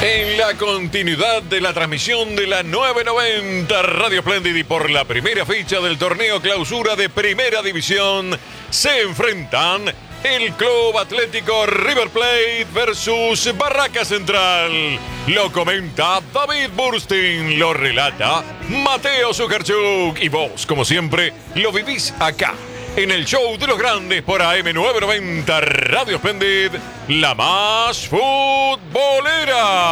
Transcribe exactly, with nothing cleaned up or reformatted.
En la continuidad de la transmisión de la nueve noventa Radio Splendid y por la primera fecha del torneo clausura de Primera División, se enfrentan el Club Atlético River Plate versus Barraca Central. Lo comenta David Burstein, lo relata Mateo Zuckerchuk y vos, como siempre, lo vivís acá en el show de los grandes por A M nueve noventa Radio Splendid, la más futbolera.